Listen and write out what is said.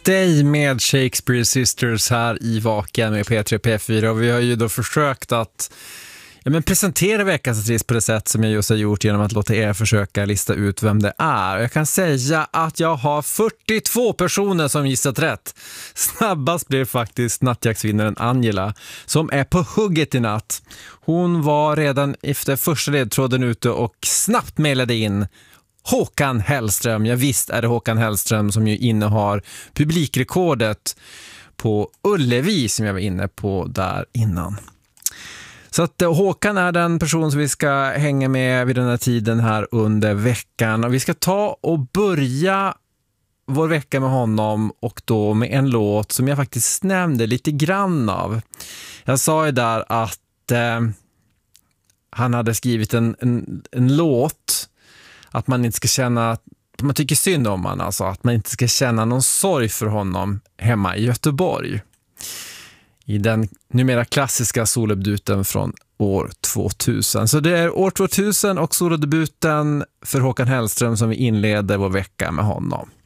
Stay med Shakespeare Sisters här i Vaken med P3 P4, och vi har ju då försökt att presentera veckans artist på det sätt som jag just har gjort genom att låta er försöka lista ut vem det är. Jag kan säga att jag har 42 personer som gissat rätt. Snabbast blir faktiskt nattjaktsvinnaren Angela, som är på hugget i natt. Hon var redan efter första ledtråden ute och snabbt mejlade in Håkan Hellström. Ja, visst är det Håkan Hellström som ju innehar publikrekordet på Ullevi som jag var inne på där innan. Så att Håkan är den person som vi ska hänga med vid den här tiden här under veckan. Och vi ska ta och börja vår vecka med honom, och då med en låt som jag faktiskt nämnde lite grann av. Jag sa ju där att han hade skrivit en låt att man inte ska känna att man tycker synd om honom, alltså att man inte ska känna någon sorg för honom hemma i Göteborg. I den numera klassiska solodebuten från år 2000. Så det är år 2000 och solodebuten för Håkan Hellström som vi inleder vår vecka med honom.